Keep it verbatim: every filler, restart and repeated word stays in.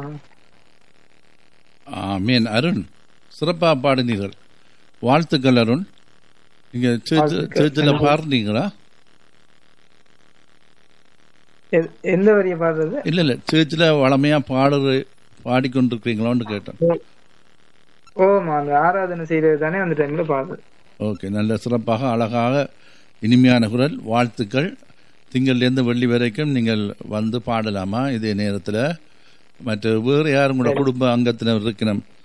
ஆமீன். அருண், சிறப்பாக பாடினீர்கள். வாழ்த்துக்கள் அருண். நீங்கள் சேர்ச்சில் பாடுறீங்களா? எந்த வரிய பாடுறது? இல்லை இல்லை, சேர்ச்சில் வளமையாக பாடுற பாடிக்கொண்டிருக்கிறீங்களான்னு கேட்டேன். ஓமா, அந்த ஆராதனை செய்யறது தானே அந்த டைம்ல பாடுறது. ஓகே, நல்ல சிறப்பாக அழகாக இனிமையான குரல். வாழ்த்துக்கள். திங்கள்லேருந்து வெள்ளி வரைக்கும் நீங்கள் வந்து பாடலாமா இதே நேரத்தில்? மற்ற வேறு யாரும் கூட குடும்ப அங்கத்தினர் இருக்கணும்?